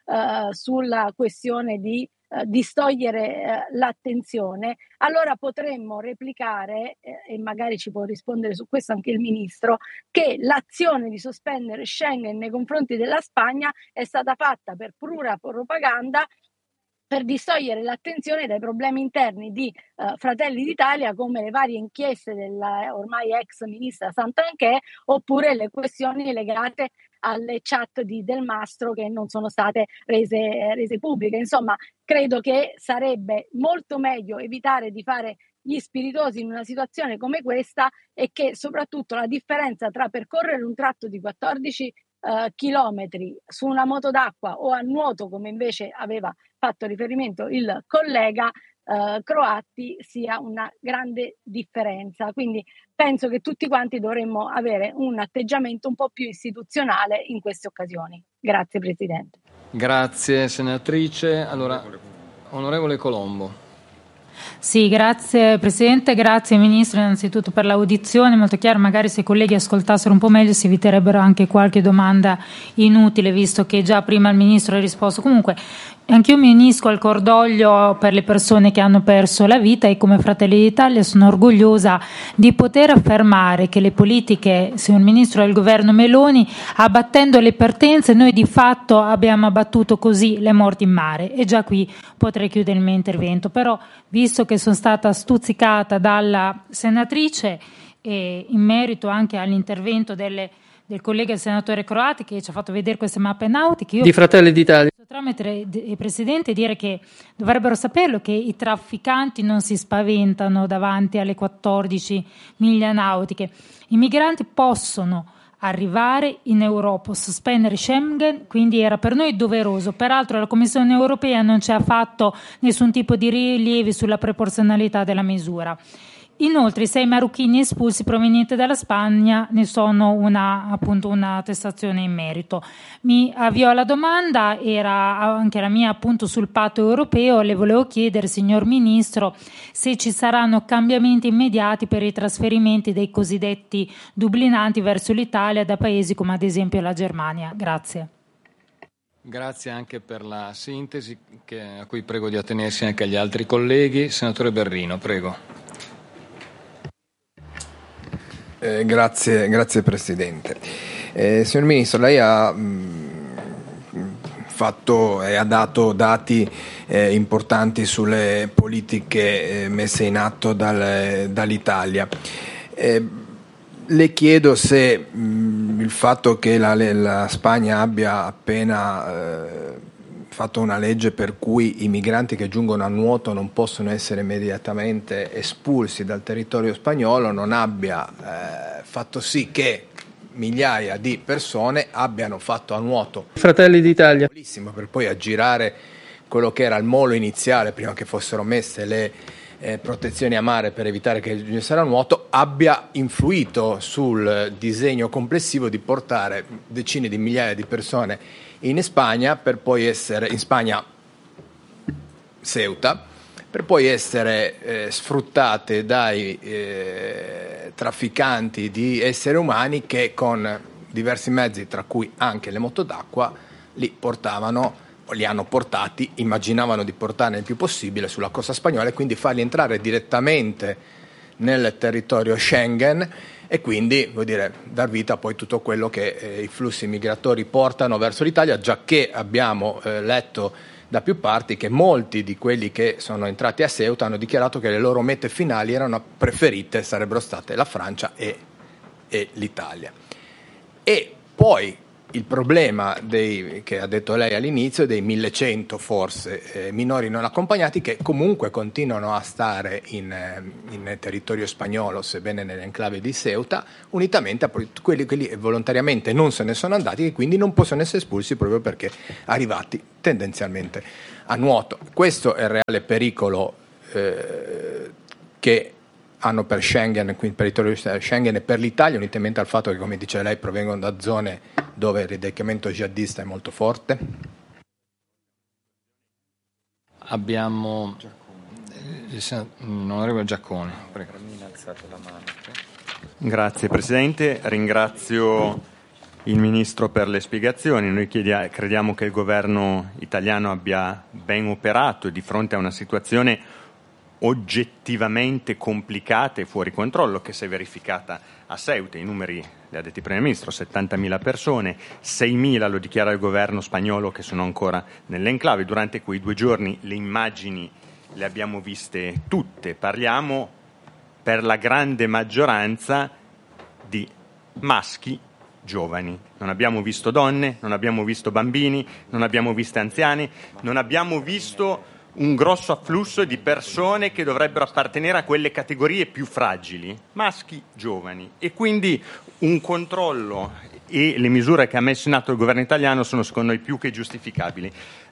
Speaker 7: sulla questione di distogliere l'attenzione, allora potremmo replicare, e magari ci può rispondere su questo anche il Ministro, che l'azione di sospendere Schengen nei confronti della Spagna è stata fatta per pura propaganda, per distogliere l'attenzione dai problemi interni di Fratelli d'Italia, come le varie inchieste della ormai ex ministra Santanchè, oppure le questioni legate alle chat di Del Mastro che non sono state rese pubbliche. Insomma, credo che sarebbe molto meglio evitare di fare gli spiritosi in una situazione come questa, e che soprattutto la differenza tra percorrere un tratto di 14 chilometri su una moto d'acqua o a nuoto, come invece aveva fatto riferimento il collega Croatti, sia una grande differenza. Quindi penso che tutti quanti dovremmo avere un atteggiamento un po' più istituzionale in queste occasioni. Grazie Presidente.
Speaker 2: Grazie senatrice. Allora, onorevole Colombo.
Speaker 8: Sì, grazie Presidente, grazie Ministro innanzitutto per l'audizione, molto chiaro. Magari se i colleghi ascoltassero un po' meglio si eviterebbero anche qualche domanda inutile, visto che già prima il Ministro ha risposto. Comunque anch'io mi unisco al cordoglio per le persone che hanno perso la vita, e come Fratelli d'Italia sono orgogliosa di poter affermare che le politiche, signor Ministro, del governo Meloni, abbattendo le partenze, noi di fatto abbiamo abbattuto così le morti in mare. E già qui potrei chiudere il mio intervento, però visto che sono stata stuzzicata dalla senatrice e in merito anche all'intervento del collega senatore Croatti, che ci ha fatto vedere queste mappe nautiche, io
Speaker 9: di Fratelli d'Italia,
Speaker 8: tramite il Presidente, dire che dovrebbero saperlo che i trafficanti non si spaventano davanti alle 14 miglia nautiche. I migranti possono arrivare in Europa, sospendere Schengen, quindi era per noi doveroso. Peraltro la Commissione europea non ci ha fatto nessun tipo di rilievi sulla proporzionalità della misura. Inoltre i 6 marocchini espulsi provenienti dalla Spagna ne sono una attestazione in merito. Mi avvio alla domanda, era anche la mia appunto sul patto europeo. Le volevo chiedere, signor Ministro, se ci saranno cambiamenti immediati per i trasferimenti dei cosiddetti dublinanti verso l'Italia da paesi come ad esempio la Germania. Grazie.
Speaker 2: Grazie anche per la sintesi a cui prego di attenersi anche agli altri colleghi. Senatore Berrino, prego.
Speaker 10: Grazie Presidente. Signor Ministro, lei ha dato dati importanti sulle politiche messe in atto dall'Italia. Le chiedo se il fatto che la Spagna abbia appena fatto una legge per cui i migranti che giungono a nuoto non possono essere immediatamente espulsi dal territorio spagnolo non abbia fatto sì che migliaia di persone abbiano fatto a nuoto
Speaker 9: Fratelli d'Italia
Speaker 10: per poi aggirare quello che era il molo iniziale prima che fossero messe protezioni a mare per evitare che giungessero a nuoto, abbia influito sul disegno complessivo di portare decine di migliaia di persone in Spagna, per poi essere in Spagna Ceuta, per poi essere sfruttate dai trafficanti di esseri umani che con diversi mezzi, tra cui anche le moto d'acqua, li hanno portati, immaginavano di portarne il più possibile sulla costa spagnola e quindi farli entrare direttamente nel territorio Schengen e quindi dar vita a poi tutto quello che i flussi migratori portano verso l'Italia, giacché abbiamo letto da più parti che molti di quelli che sono entrati a Ceuta hanno dichiarato che le loro mete finali erano preferite, sarebbero state la Francia e l'Italia. E poi il problema che ha detto lei all'inizio, dei 1100 forse minori non accompagnati, che comunque continuano a stare in territorio spagnolo, sebbene nell'enclave di Ceuta, unitamente a quelli che volontariamente non se ne sono andati e quindi non possono essere espulsi proprio perché arrivati tendenzialmente a nuoto. Questo è il reale pericolo che hanno per Schengen, quindi per il territorio Schengen e per l'Italia, unitamente al fatto che, come dice lei, provengono da zone dove il radicamento jihadista è molto forte.
Speaker 2: Abbiamo l'onorevole Giaccone. Prego.
Speaker 9: Grazie Presidente, ringrazio il Ministro per le spiegazioni. Noi crediamo che il governo italiano abbia ben operato di fronte a una situazione oggettivamente complicata e fuori controllo che si è verificata a Ceuta. I numeri li ha detti il Primo Ministro: 70.000 persone, 6.000 lo dichiara il governo spagnolo che sono ancora nell'enclave. Durante quei 2 giorni le immagini le abbiamo viste tutte. Parliamo per la grande maggioranza di maschi giovani. Non abbiamo visto donne, non abbiamo visto bambini, non abbiamo visto anziani, non abbiamo visto un grosso afflusso di persone che dovrebbero appartenere a quelle categorie più fragili, maschi giovani, e quindi un controllo e le misure che ha messo in atto il governo italiano sono secondo noi più che giustificabili.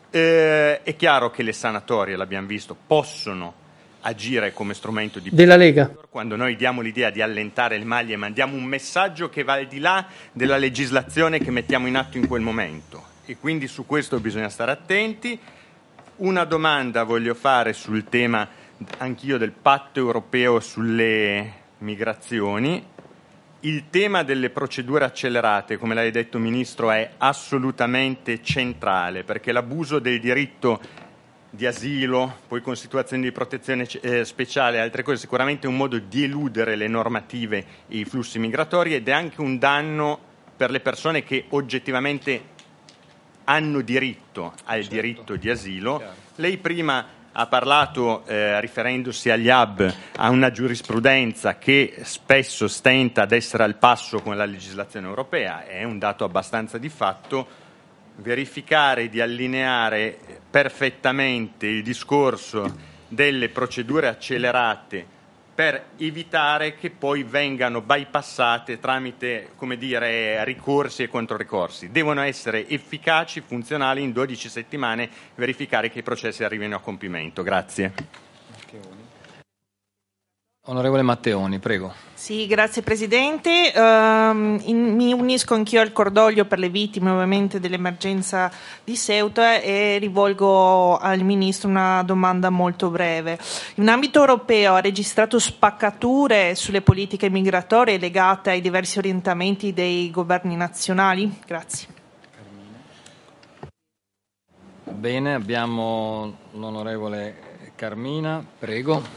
Speaker 9: È chiaro che le sanatorie, l'abbiamo visto, possono agire come strumento di
Speaker 11: della Lega.
Speaker 9: Quando noi diamo l'idea di allentare le maglie, mandiamo un messaggio che va al di là della legislazione che mettiamo in atto in quel momento, e quindi su questo bisogna stare attenti. Una domanda voglio fare sul tema anch'io del patto europeo sulle migrazioni. Il tema delle procedure accelerate, come l'hai detto Ministro, è assolutamente centrale, perché l'abuso del diritto di asilo, poi con situazioni di protezione speciale e altre cose, sicuramente è un modo di eludere le normative e i flussi migratori, ed è anche un danno per le persone che oggettivamente hanno diritto al diritto di asilo. Lei prima ha parlato, riferendosi agli hub, a una giurisprudenza che spesso stenta ad essere al passo con la legislazione europea. È un dato abbastanza di fatto. Verificare di allineare perfettamente il discorso delle procedure accelerate per evitare che poi vengano bypassate tramite, ricorsi e controricorsi. Devono essere efficaci, funzionali, in 12 settimane verificare che i processi arrivino a compimento. Grazie.
Speaker 2: Onorevole Matteoni, prego.
Speaker 12: Sì, grazie Presidente. Mi unisco anch'io al cordoglio per le vittime ovviamente dell'emergenza di Ceuta e rivolgo al Ministro una domanda molto breve. In ambito europeo ha registrato spaccature sulle politiche migratorie legate ai diversi orientamenti dei governi nazionali? Grazie.
Speaker 2: Bene, abbiamo l'onorevole Carmina, prego.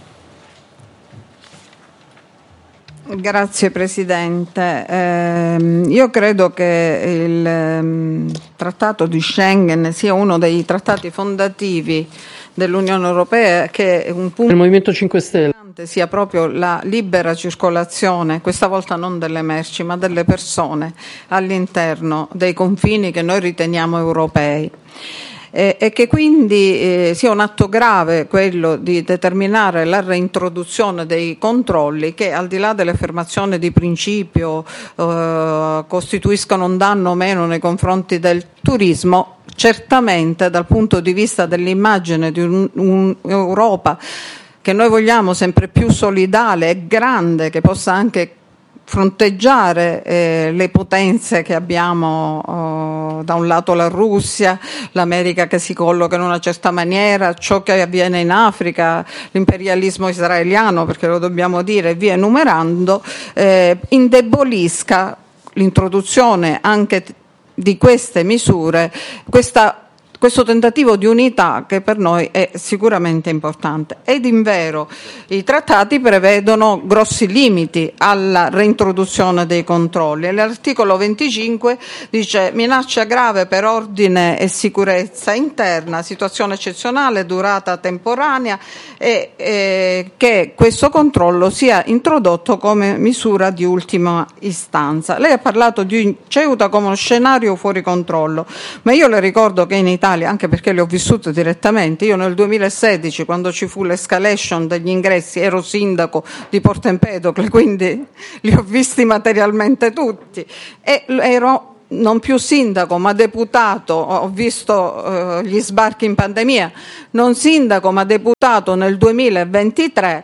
Speaker 13: Grazie Presidente. Io credo che il Trattato di Schengen sia uno dei trattati fondativi dell'Unione Europea, che un punto
Speaker 11: del Movimento 5 Stelle
Speaker 13: sia proprio la libera circolazione, questa volta non delle merci ma delle persone, all'interno dei confini che noi riteniamo europei. E che quindi sia un atto grave quello di determinare la reintroduzione dei controlli che, al di là delle affermazioni di principio, costituiscono un danno o meno nei confronti del turismo, certamente dal punto di vista dell'immagine di un'Europa che noi vogliamo sempre più solidale e grande, che possa anche fronteggiare le potenze che abbiamo, da un lato la Russia, l'America che si colloca in una certa maniera, ciò che avviene in Africa, l'imperialismo israeliano, perché lo dobbiamo dire, via enumerando, indebolisca l'introduzione anche di queste misure, questo tentativo di unità che per noi è sicuramente importante. Ed invero i trattati prevedono grossi limiti alla reintroduzione dei controlli. L'articolo 25 dice: minaccia grave per ordine e sicurezza interna, situazione eccezionale, durata temporanea, e che questo controllo sia introdotto come misura di ultima istanza. Lei ha parlato di Ceuta come uno scenario fuori controllo, ma io le ricordo che in Italia, anche perché le ho vissute direttamente, io nel 2016, quando ci fu l'escalation degli ingressi, ero sindaco di Porto Empedocle, quindi li ho visti materialmente tutti, e ero non più sindaco ma deputato, ho visto gli sbarchi in pandemia, non sindaco ma deputato nel 2023,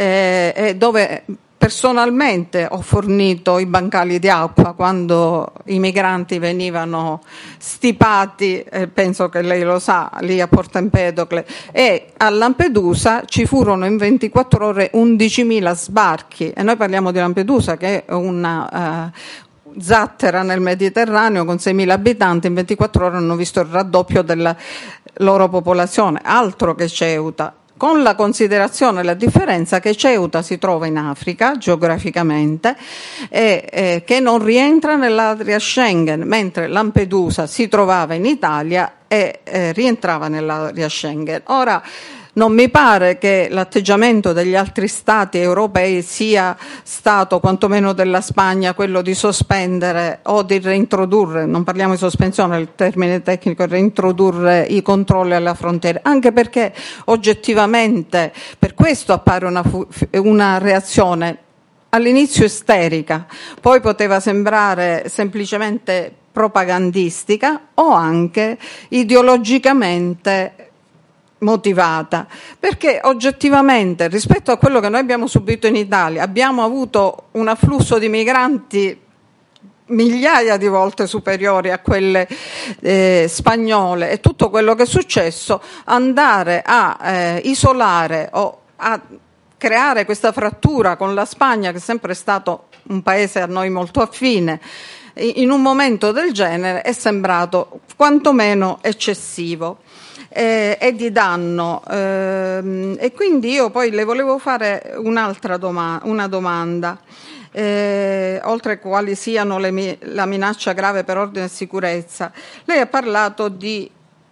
Speaker 13: dove personalmente ho fornito i bancali di acqua quando i migranti venivano stipati, penso che lei lo sa, lì a Porto Empedocle, e a Lampedusa ci furono in 24 ore 11.000 sbarchi, e noi parliamo di Lampedusa che è una zattera nel Mediterraneo con 6.000 abitanti. In 24 ore hanno visto il raddoppio della loro popolazione, altro che Ceuta, con la considerazione e la differenza che Ceuta si trova in Africa geograficamente e che non rientra nell'area Schengen, mentre Lampedusa si trovava in Italia e rientrava nell'area Schengen. Ora, non mi pare che l'atteggiamento degli altri stati europei sia stato, quantomeno della Spagna, quello di sospendere o di reintrodurre, non parliamo di sospensione, il termine tecnico è reintrodurre i controlli alla frontiera, anche perché oggettivamente per questo appare una reazione all'inizio isterica, poi poteva sembrare semplicemente propagandistica o anche ideologicamente motivata, perché oggettivamente rispetto a quello che noi abbiamo subito in Italia abbiamo avuto un afflusso di migranti migliaia di volte superiori a quelle spagnole, e tutto quello che è successo, andare a isolare o a creare questa frattura con la Spagna, che è sempre stato un paese a noi molto affine, in un momento del genere è sembrato quantomeno eccessivo e di danno, e quindi io poi le volevo fare un'altra domanda, oltre a quali siano la minaccia grave per ordine e sicurezza. Lei ha parlato di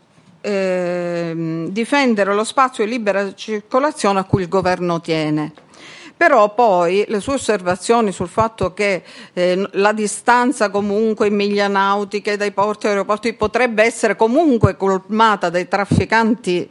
Speaker 13: difendere lo spazio di libera circolazione a cui il governo tiene. Però poi le sue osservazioni sul fatto che la distanza comunque in miglia nautiche dai porti e aeroporti potrebbe essere comunque colmata dai trafficanti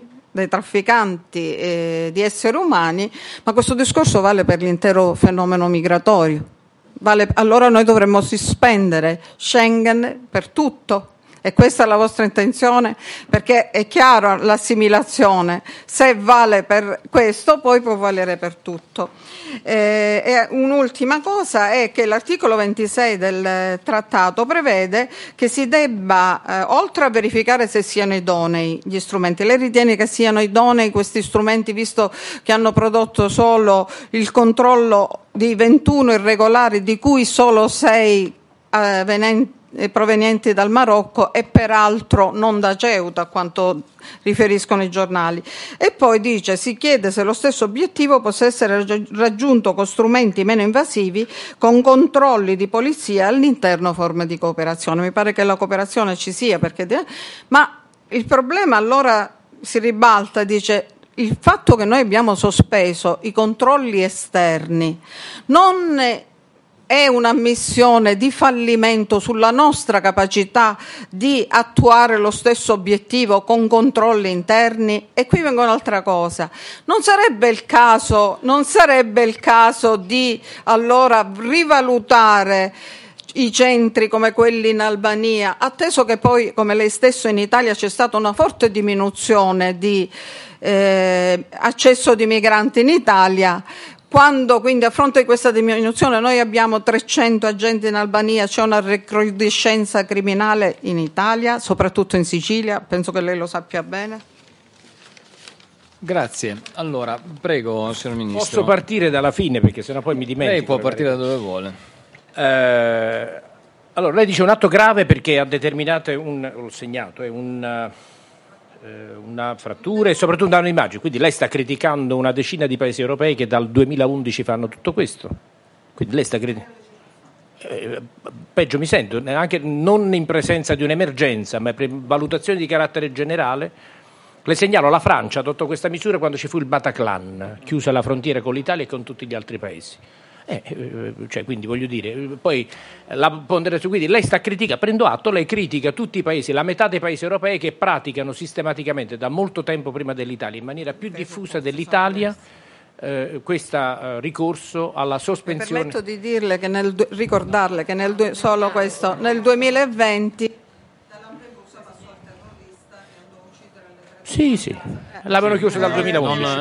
Speaker 13: di esseri umani, ma questo discorso vale per l'intero fenomeno migratorio. Allora noi dovremmo sospendere Schengen per tutto. E questa è la vostra intenzione? Perché è chiaro, l'assimilazione, se vale per questo, poi può valere per tutto. E un'ultima cosa è che l'articolo 26 del trattato prevede che si debba, oltre a verificare se siano idonei gli strumenti, lei ritiene che siano idonei questi strumenti, visto che hanno prodotto solo il controllo di 21 irregolari, di cui solo 6 provenienti dal Marocco e peraltro non da Ceuta, a quanto riferiscono i giornali. E poi dice: si chiede se lo stesso obiettivo possa essere raggiunto con strumenti meno invasivi, con controlli di polizia all'interno, forme di cooperazione. Mi pare che la cooperazione ci sia, ma il problema allora si ribalta, dice: il fatto che noi abbiamo sospeso i controlli esterni non è un'ammissione di fallimento sulla nostra capacità di attuare lo stesso obiettivo con controlli interni? E qui vengo un'altra cosa: non sarebbe il caso di allora rivalutare i centri come quelli in Albania, atteso che poi, come lei stesso, in Italia c'è stata una forte diminuzione di accesso di migranti in Italia. Quando quindi a fronte di questa diminuzione noi abbiamo 300 agenti in Albania, c'è una recrudescenza criminale in Italia, soprattutto in Sicilia, penso che lei lo sappia bene.
Speaker 2: Grazie. Allora, prego, signor Ministro.
Speaker 5: Posso partire dalla fine, perché sennò poi mi dimentico.
Speaker 2: Lei può partire da dove vuole.
Speaker 5: Allora, lei dice un atto grave perché ha determinato, l'ho segnato, una frattura e soprattutto un danno d'immagine. Quindi lei sta criticando una decina di paesi europei che dal 2011 fanno tutto questo. Quindi lei sta criticando. Peggio mi sento, anche non in presenza di un'emergenza, ma per valutazioni di carattere generale. Le segnalo, la Francia adottò questa misura quando ci fu il Bataclan, chiusa la frontiera con l'Italia e con tutti gli altri paesi. Cioè, quindi voglio dire, poi la ponderazione, quindi lei sta criticando, prendo atto, lei critica tutti i paesi, la metà dei paesi europei che praticano sistematicamente da molto tempo prima dell'Italia, in maniera più diffusa dell'Italia, questo ricorso alla sospensione.
Speaker 13: Mi permetto di dirle che ricordarle che solo questo, nel 2020
Speaker 5: sì, l'avevano chiuso dal 2011.